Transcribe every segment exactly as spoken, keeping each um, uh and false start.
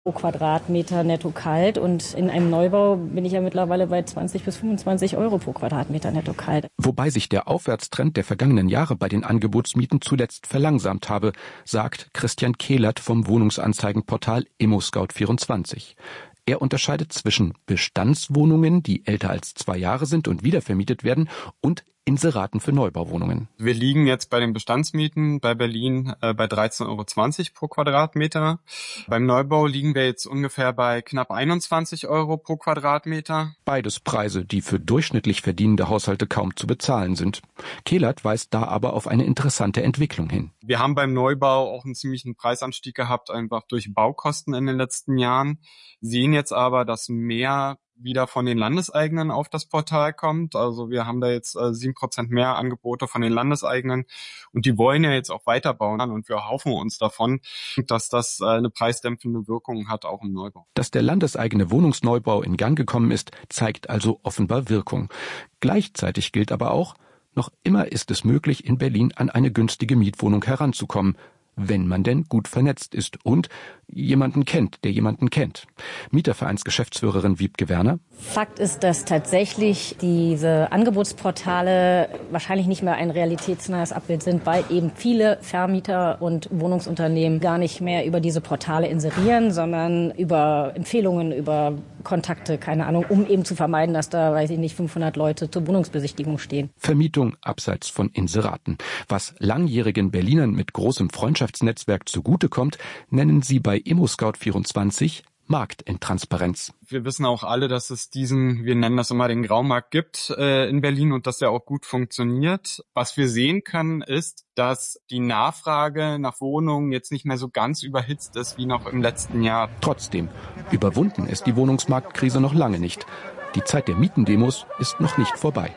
pro Quadratmeter netto kalt und in einem Neubau bin ich ja mittlerweile bei zwanzig bis fünfundzwanzig Euro pro Quadratmeter netto kalt. Wobei sich der Aufwärtstrend der vergangenen Jahre bei den Angebotsmieten zuletzt verlangsamt habe, sagt Christian Kehlert vom Wohnungsanzeigenportal ImmoScout vierundzwanzig. Er unterscheidet zwischen Bestandswohnungen, die älter als zwei Jahre sind und wiedervermietet werden, und Inseraten für Neubauwohnungen. Wir liegen jetzt bei den Bestandsmieten bei Berlin äh, bei dreizehn Euro zwanzig pro Quadratmeter. Beim Neubau liegen wir jetzt ungefähr bei knapp einundzwanzig Euro pro Quadratmeter. Beides Preise, die für durchschnittlich verdienende Haushalte kaum zu bezahlen sind. Kehlert weist da aber auf eine interessante Entwicklung hin. Wir haben beim Neubau auch einen ziemlichen Preisanstieg gehabt, einfach durch Baukosten in den letzten Jahren. Sehen jetzt aber, dass mehr wieder von den Landeseigenen auf das Portal kommt. Also wir haben da jetzt äh, sieben Prozent mehr Angebote von den Landeseigenen und die wollen ja jetzt auch weiterbauen und wir hoffen uns davon, dass das äh, eine preisdämpfende Wirkung hat, auch im Neubau. Dass der landeseigene Wohnungsneubau in Gang gekommen ist, zeigt also offenbar Wirkung. Gleichzeitig gilt aber auch, noch immer ist es möglich, in Berlin an eine günstige Mietwohnung heranzukommen, wenn man denn gut vernetzt ist und jemanden kennt, der jemanden kennt. Mietervereinsgeschäftsführerin Wiebke Werner. Fakt ist, dass tatsächlich diese Angebotsportale wahrscheinlich nicht mehr ein realitätsnahes Abbild sind, weil eben viele Vermieter und Wohnungsunternehmen gar nicht mehr über diese Portale inserieren, sondern über Empfehlungen, über Kontakte, keine Ahnung, um eben zu vermeiden, dass da, weiß ich nicht, fünfhundert Leute zur Wohnungsbesichtigung stehen. Vermietung abseits von Inseraten. Was langjährigen Berlinern mit großem Freundschaftsnetzwerk zugutekommt, nennen sie bei ImmoScout vierundzwanzig Marktintransparenz. Wir wissen auch alle, dass es diesen, wir nennen das immer den Graumarkt gibt äh, in Berlin und dass der auch gut funktioniert. Was wir sehen können, ist, dass die Nachfrage nach Wohnungen jetzt nicht mehr so ganz überhitzt ist wie noch im letzten Jahr. Trotzdem, überwunden ist die Wohnungsmarktkrise noch lange nicht. Die Zeit der Mietendemos ist noch nicht vorbei.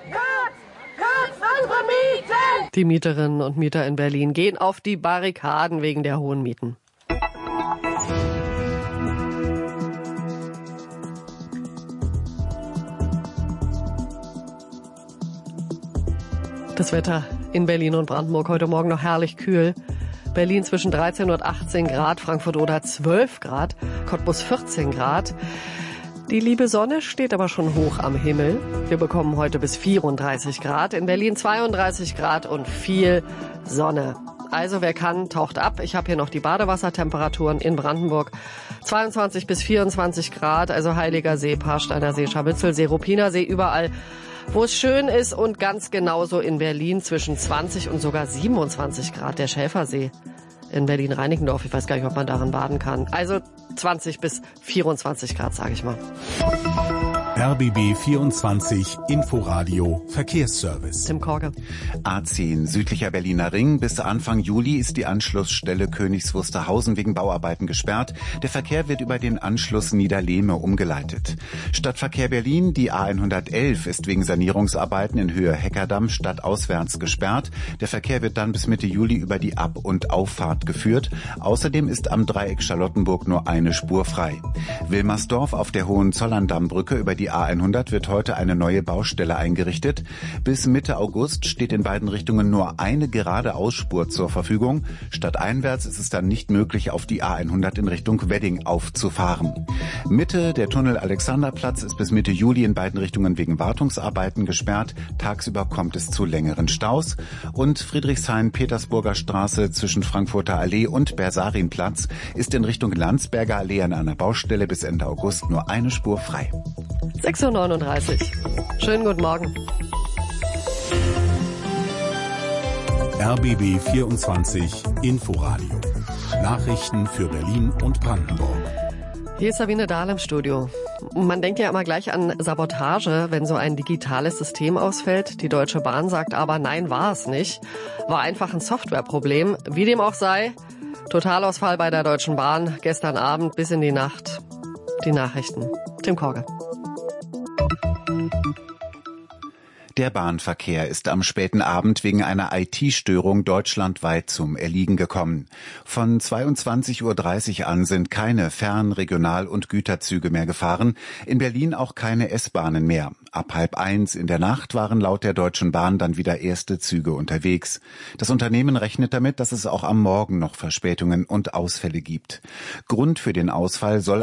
Die Mieterinnen und Mieter in Berlin gehen auf die Barrikaden wegen der hohen Mieten. Das Wetter in Berlin und Brandenburg heute Morgen noch herrlich kühl. Berlin zwischen dreizehn und achtzehn Grad, Frankfurt oder zwölf Grad, Cottbus vierzehn Grad. Die liebe Sonne steht aber schon hoch am Himmel. Wir bekommen heute bis vierunddreißig Grad, in Berlin zweiunddreißig Grad und viel Sonne. Also wer kann, taucht ab. Ich habe hier noch die Badewassertemperaturen in Brandenburg. zweiundzwanzig bis vierundzwanzig Grad, also Heiliger See, Parsteiner See, Scharmützel, Ruppiner See, überall, wo es schön ist, und ganz genauso in Berlin zwischen zwanzig und sogar siebenundzwanzig Grad, der Schäfersee in Berlin-Reinickendorf. Ich weiß gar nicht, ob man darin baden kann. Also zwanzig bis vierundzwanzig Grad, sage ich mal. R B B vierundzwanzig Inforadio Verkehrsservice. Tim Korke. A zehn südlicher Berliner Ring. Bis Anfang Juli ist die Anschlussstelle Königs Wusterhausen wegen Bauarbeiten gesperrt. Der Verkehr wird über den Anschluss Niederlehme umgeleitet. Stadtverkehr Berlin. Die A hundertelf ist wegen Sanierungsarbeiten in Höhe Heckerdamm stadtauswärts gesperrt. Der Verkehr wird dann bis Mitte Juli über die Ab- und Auffahrt geführt. Außerdem ist am Dreieck Charlottenburg nur eine Spur frei. Wilmersdorf auf der Hohenzollern-Dammbrücke über die A hundert wird heute eine neue Baustelle eingerichtet. Bis Mitte August steht in beiden Richtungen nur eine gerade Ausspur zur Verfügung. Stadteinwärts ist es dann nicht möglich, auf die A hundert in Richtung Wedding aufzufahren. Mitte der Tunnel Alexanderplatz ist bis Mitte Juli in beiden Richtungen wegen Wartungsarbeiten gesperrt. Tagsüber kommt es zu längeren Staus. Und Friedrichshain-Petersburger Straße zwischen Frankfurter Allee und Bersarinplatz ist in Richtung Landsberger Allee an einer Baustelle bis Ende August nur eine Spur frei. sechs Uhr neununddreißig. Schönen guten Morgen. R B B vierundzwanzig Inforadio. Nachrichten für Berlin und Brandenburg. Hier ist Sabine Dahl im Studio. Man denkt ja immer gleich an Sabotage, wenn so ein digitales System ausfällt. Die Deutsche Bahn sagt aber, nein, war es nicht. War einfach ein Softwareproblem. Wie dem auch sei, Totalausfall bei der Deutschen Bahn gestern Abend bis in die Nacht. Die Nachrichten. Tim Korge. Der Bahnverkehr ist am späten Abend wegen einer I T-Störung deutschlandweit zum Erliegen gekommen. Von zweiundzwanzig Uhr dreißig an sind keine Fern-, Regional- und Güterzüge mehr gefahren, in Berlin auch keine S-Bahnen mehr. Ab halb eins in der Nacht waren laut der Deutschen Bahn dann wieder erste Züge unterwegs. Das Unternehmen rechnet damit, dass es auch am Morgen noch Verspätungen und Ausfälle gibt. Grund für den Ausfall soll